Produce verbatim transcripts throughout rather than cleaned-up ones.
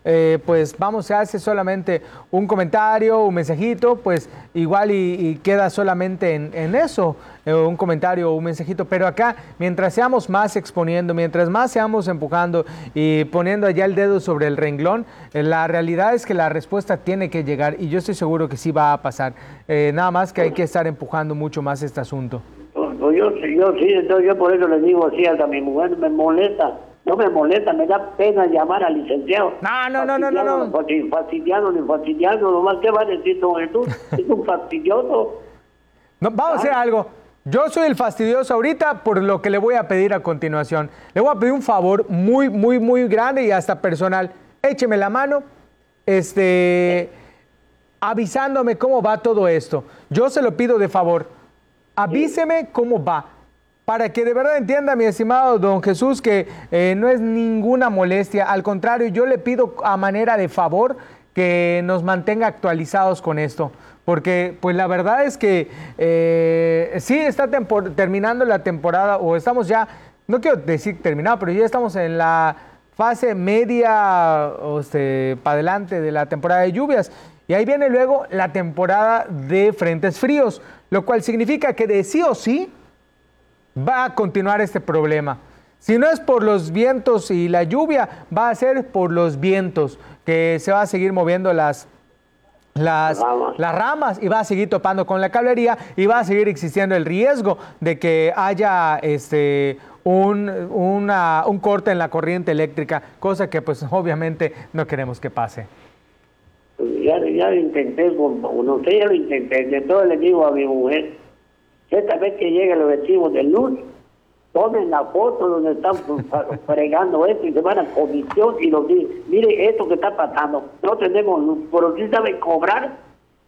eh, pues vamos, se hace solamente un comentario, un mensajito, pues igual y, y queda solamente en, en eso, eh, un comentario o un mensajito. Pero acá, mientras seamos más exponiendo, mientras más seamos empujando y poniendo allá el dedo sobre el renglón, eh, la realidad es que la respuesta tiene que llegar y yo estoy seguro que sí va a pasar. Eh, nada más que hay que estar empujando mucho más este asunto. Yo, yo, yo sí, entonces yo por eso le digo así hasta mi mujer, me molesta, no me molesta, me da pena llamar al licenciado. No, no, no, no, no, no. Fastidiado, ni fastidiado, nomás, ¿qué va a decir don Jesús? Es un fastidioso. No, vamos a hacer algo. Yo soy el fastidioso ahorita por lo que le voy a pedir a continuación. Le voy a pedir un favor muy, muy, muy grande y hasta personal. Écheme la mano, este, avisándome cómo va todo esto. Yo se lo pido de favor. Avíseme cómo va, para que de verdad entienda, mi estimado don Jesús, que eh, no es ninguna molestia. Al contrario, yo le pido a manera de favor que nos mantenga actualizados con esto. Porque pues la verdad es que eh, sí está terminando la temporada, o estamos ya, no quiero decir terminado, pero ya estamos en la fase media, o este, para adelante de la temporada de lluvias. Y ahí viene luego la temporada de frentes fríos, lo cual significa que de sí o sí va a continuar este problema. Si no es por los vientos y la lluvia, va a ser por los vientos, que se va a seguir moviendo las, las, ramas. las ramas y va a seguir topando con la cablería y va a seguir existiendo el riesgo de que haya este, un, una, un corte en la corriente eléctrica, cosa que pues obviamente no queremos que pase. Ya, ya lo intenté, no sé, ya lo intenté, de todo le digo a mi mujer, esta vez que lleguen los vecinos de luz, tomen la foto donde están fregando esto y se van a comisión y los dicen, mire esto que está pasando, no tenemos luz, pero sí saben cobrar.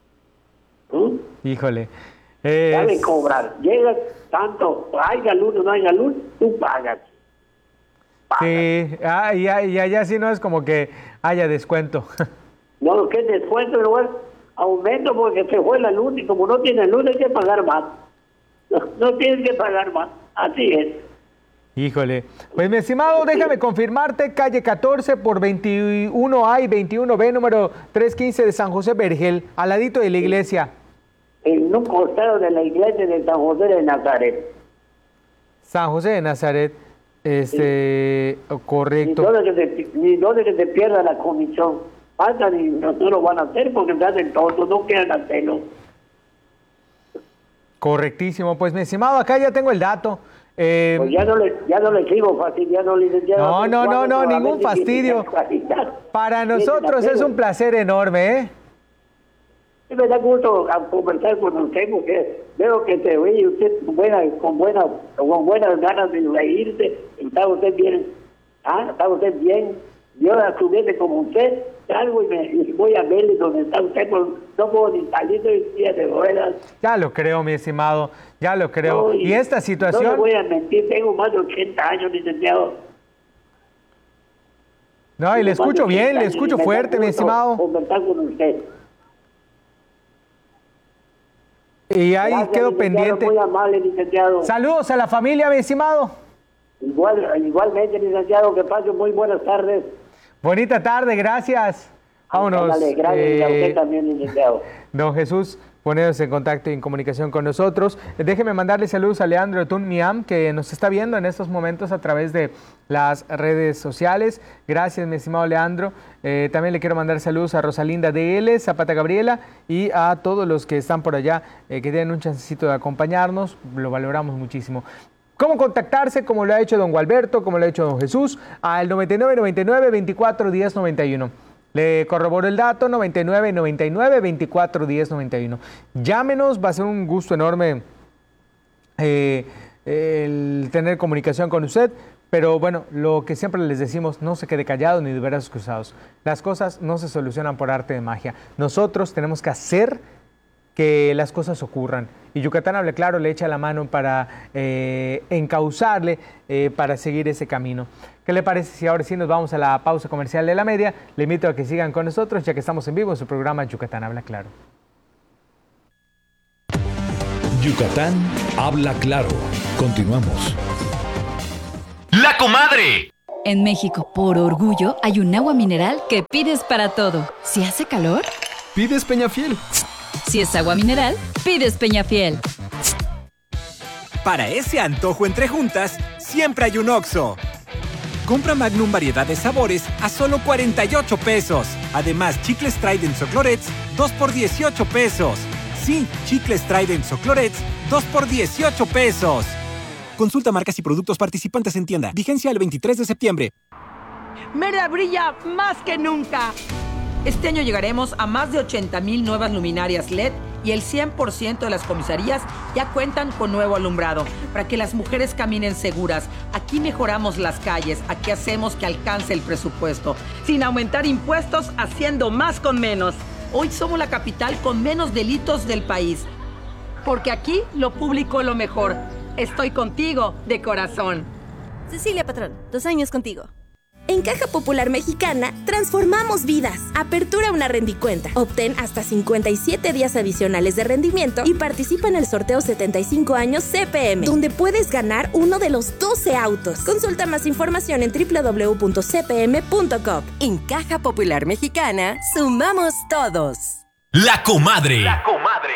¿Mm? Híjole. Es... Saben cobrar, llega tanto, haya luz o no haya luz, tú pagas. pagas. Sí, ah, y, y allá sí no es como que haya descuento. No, lo que es descuento, luego aumento porque se fue la luz y como no tiene luz hay que pagar más. No, no tienes que pagar más, así es. Híjole, pues mi estimado, déjame confirmarte, calle catorce por veintiuno A y veintiuno B, número trescientos quince de San José Vergel, al ladito de la iglesia. En un costado de la iglesia de San José de Nazaret. San José de Nazaret, este, sí. Correcto. Ni donde, que se, ni donde que se pierda la comisión. Pasan y no, no lo van a hacer porque se hacen tontos, no quieren hacerlo. Correctísimo, pues mi estimado, acá ya tengo el dato. Eh, pues ya no le, ya no le sigo fastidiando, licenciado. No, no, no, no, ningún fastidio. Para nosotros es un placer enorme, ¿eh? Sí, me da gusto conversar con usted porque veo que se ve usted con, buena, con, buena, con buenas ganas de reírse. Está usted bien, ¿ah? Está usted bien. Yo a su vez como usted salgo y, me, y voy a verle donde está usted, pues, no puedo ni salir de silla de ruedas. Ya lo creo, mi estimado, ya lo creo. No, y, y esta situación... No le voy a mentir, tengo más de ochenta años, licenciado. No, y tengo le escucho bien, le escucho fuerte, mi estimado. Conversar con usted. Y ahí Gracias, quedo pendiente. Muy amable, licenciado. Saludos a la familia, mi estimado. Igual, igualmente, licenciado, que pase muy buenas tardes. Bonita tarde, gracias. Vámonos. Dale, gracias eh, a usted también, licenciado. Don Jesús, poneros en contacto y en comunicación con nosotros. Déjeme mandarle saludos a Leandro Tun Miam, que nos está viendo en estos momentos a través de las redes sociales. Gracias, mi estimado Leandro. Eh, también le quiero mandar saludos a Rosalinda D L, Zapata Gabriela y a todos los que están por allá, eh, que tienen un chancecito de acompañarnos. Lo valoramos muchísimo. ¿Cómo contactarse? Como lo ha hecho don Gualberto, como lo ha hecho don Jesús, al noventa y nueve, noventa y nueve, veinticuatro, diez, noventa y uno. Le corroboro el dato, noventa y nueve, noventa y nueve, veinticuatro, diez, noventa y uno. Llámenos, va a ser un gusto enorme eh, el tener comunicación con usted, pero bueno, lo que siempre les decimos, no se quede callado ni de brazos cruzados. Las cosas no se solucionan por arte de magia. Nosotros tenemos que hacer que las cosas ocurran. Y Yucatán Habla Claro le echa la mano para eh, encauzarle, eh, para seguir ese camino. ¿Qué le parece si ahora sí nos vamos a la pausa comercial de la media? Le invito a que sigan con nosotros, ya que estamos en vivo en su programa Yucatán Habla Claro. Yucatán Habla Claro. Continuamos. ¡La comadre! En México, por orgullo, hay un agua mineral que pides para todo. Si hace calor, pides Peñafiel. Si es agua mineral, pides Peñafiel. Para ese antojo entre juntas, siempre hay un Oxxo. Compra Magnum variedad de sabores a solo cuarenta y ocho pesos. Además, chicles Trident o Clorets, dos por dieciocho pesos. Sí, chicles Trident o Clorets, dos por dieciocho pesos. Consulta marcas y productos participantes en tienda. Vigencia el veintitrés de septiembre. Mérida brilla más que nunca. Este año llegaremos a más de ochenta mil nuevas luminarias L E D y el cien por ciento de las comisarías ya cuentan con nuevo alumbrado para que las mujeres caminen seguras. Aquí mejoramos las calles, aquí hacemos que alcance el presupuesto, sin aumentar impuestos, haciendo más con menos. Hoy somos la capital con menos delitos del país, porque aquí lo público es lo mejor. Estoy contigo de corazón. Cecilia Patrón, dos años contigo. En Caja Popular Mexicana, transformamos vidas. Apertura una rendicuenta. Obtén hasta cincuenta y siete días adicionales de rendimiento y participa en el sorteo setenta y cinco años C P M, donde puedes ganar uno de los doce autos. Consulta más información en doble u doble u doble u punto c p m punto com. En Caja Popular Mexicana, sumamos todos. La Comadre. La Comadre.